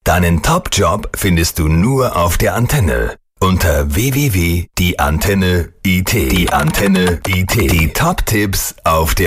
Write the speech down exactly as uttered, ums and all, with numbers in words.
Deinen Top-Job findest du nur auf der Antenne. Unter w w w punkt die antenne punkt i t. Die Antenne punkt i t. Die Top-Tipps auf der